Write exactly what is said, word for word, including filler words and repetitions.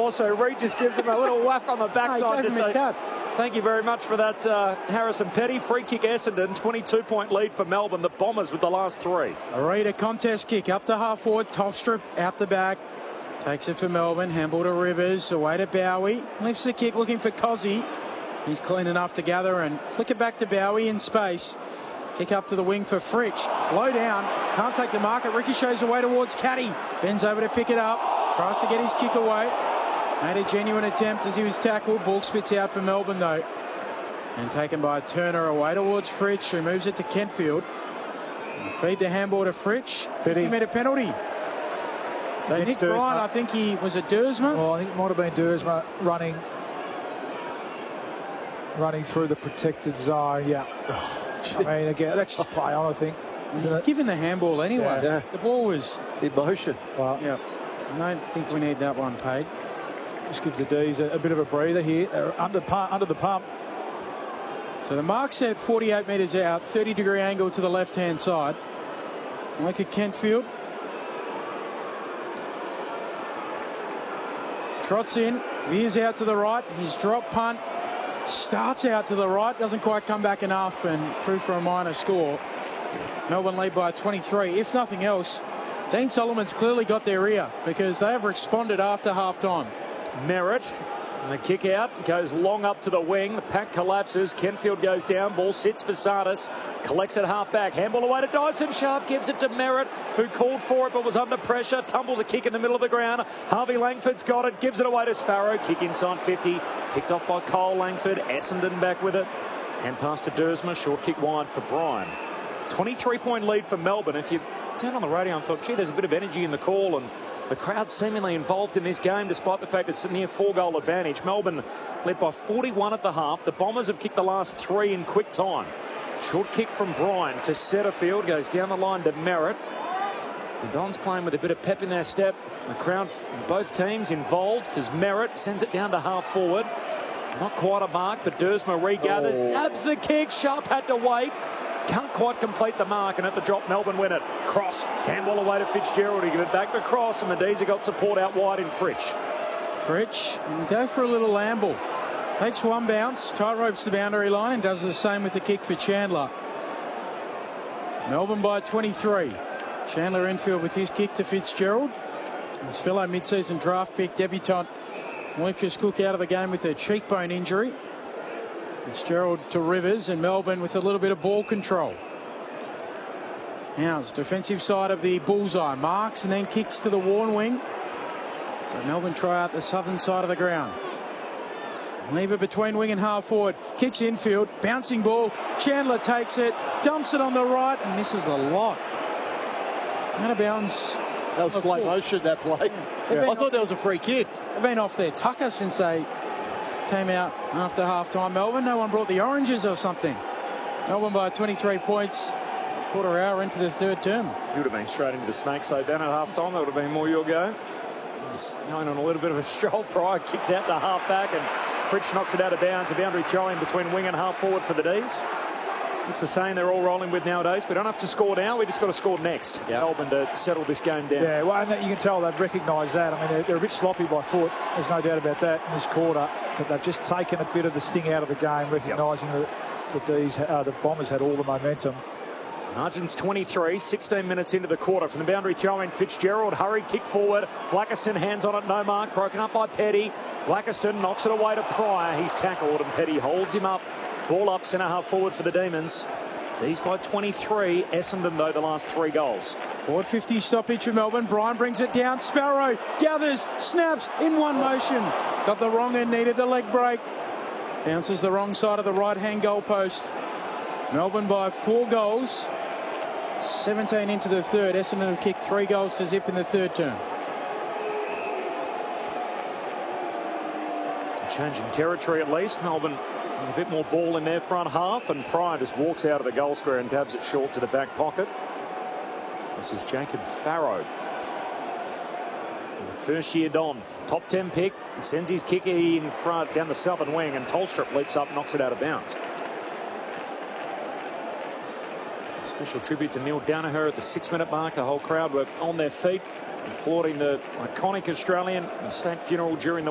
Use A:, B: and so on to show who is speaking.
A: floor, so Reed just gives him a little whack on the backside to say, thank you very much for that, uh, Harrison Petty. Free kick Essendon, twenty-two point lead for Melbourne. The Bombers with the last three.
B: Reed, a contest kick up to half forward. Tolstrup out the back. Takes it for Melbourne. Handball to Rivers. Away to Bowie. Lifts the kick looking for Cozzy. He's clean enough to gather and flick it back to Bowie in space. Kick up to the wing for Fritsch. Low down. Can't take the mark. It ricochets away towards Caddy. Bends over to pick it up. Tries to get his kick away. Made a genuine attempt as he was tackled. Ball spits out for Melbourne though. And taken by Turner away towards Fritsch, who moves it to Kentfield. And feed the handball to Fritsch. fifty metre penalty. So Nick Bryan, I think he was a Duursma.
C: Well, I think it might have been Duursma running, running through the protected zone. Yeah. I mean, again, that's just play on, I think. Isn't it?
B: Given the handball anyway.
D: Yeah.
B: The ball was
D: emotion.
C: Well,
B: yeah. I don't think we need that one paid.
C: Just gives the D's a, a bit of a breather here. They're under, under the pump.
B: So the mark's at forty-eight metres out, thirty degree angle to the left-hand side. Look at Kentfield. Trots in, veers out to the right. His drop punt starts out to the right, doesn't quite come back enough, and through for a minor score. Melbourne lead by twenty-three. If nothing else, Dean Solomon's clearly got their ear because they have responded after half-time.
A: Merritt, and the kick out goes long up to the wing. The pack collapses. Kentfield goes down. Ball sits for Sardis. Collects it half back. Handball away to Dyson. Sharp gives it to Merritt, who called for it but was under pressure. Tumbles a kick in the middle of the ground. Harvey Langford's got it. Gives it away to Sparrow. Kick inside fifty. Picked off by Cole Langford. Essendon back with it. And pass to Duursma. Short kick wide for Bryan. twenty-three point lead for Melbourne. If you turn on the radio and thought, gee, there's a bit of energy in the call, and the crowd seemingly involved in this game despite the fact it's a near four-goal advantage. Melbourne led by forty-one at the half. The Bombers have kicked the last three in quick time. Short kick from Bryan to Setterfield. Goes down the line to Merritt. The Dons playing with a bit of pep in their step. The crowd, both teams involved as Merritt sends it down to half forward. Not quite a mark, but Duursma regathers. Oh. Tabs the kick. Sharp had to wait. Can't quite complete the mark, and at the drop, Melbourne win it. Cross, handball away to Fitzgerald. He give it back to Cross, and the D's have got support out wide in Fritsch.
B: Fritsch, and go for a little amble. Takes one bounce, tight ropes the boundary line, and does the same with the kick for Chandler. Melbourne by twenty-three. Chandler infield with his kick to Fitzgerald. His fellow mid-season draft pick, debutant Lucas Cook out of the game with a cheekbone injury. Fitzgerald to Rivers, and Melbourne with a little bit of ball control. Now it's defensive side of the bullseye. Marks and then kicks to the Warn wing. So Melbourne try out the southern side of the ground. Leave it between wing and half forward. Kicks infield. Bouncing ball. Chandler takes it. Dumps it on the right and misses the lot. Out of bounds.
D: That was slow motion, that play. Yeah. I thought that was a free kick.
B: They've been off their tucker since they came out after half-time. Melbourne, no one brought the oranges or something. Melbourne by twenty-three points, quarter hour into the third term.
A: You would have been straight into the Snakes though, down at half-time. That would have been more your go. He's going on a little bit of a stroll. Pryor kicks out the half-back, and Fritsch knocks it out of bounds. A boundary throw in between wing and half-forward for the D's. It's the same they're all rolling with nowadays. We don't have to score now. We just got to score next. Yep. Melbourne to settle this game down.
C: Yeah, well, and you can tell they've recognised that. I mean, they're, they're a bit sloppy by foot. There's no doubt about that in this quarter. But they've just taken a bit of the sting out of the game, recognising yep. that the D's, uh, the Bombers had all the momentum.
A: Margins twenty-three, sixteen minutes into the quarter. From the boundary throw in, Fitzgerald, hurried kick forward. Blackiston hands on it, no mark, broken up by Petty. Blackiston knocks it away to Pryor. He's tackled and Petty holds him up. Ball up, centre half forward for the Demons. D's by twenty-three. Essendon, though, the last three goals.
B: Forward fifty stoppage for Melbourne. Bryan brings it down. Sparrow gathers, snaps in one motion. Got the wrong end, needed the leg break. Bounces the wrong side of the right-hand goalpost. Melbourne by four goals. seventeen into the third. Essendon have kicked three goals to zip in the third term.
A: Changing territory at least. Melbourne a bit more ball in their front half, and Pryor just walks out of the goal square and tabs it short to the back pocket. This is Jacob Farrow. First year Don, top ten pick, sends his kick in front down the southern wing, and Tolstrup leaps up, knocks it out of bounds. A special tribute to Neil Danaher at the six minute mark. The whole crowd were on their feet applauding the iconic Australian state funeral during the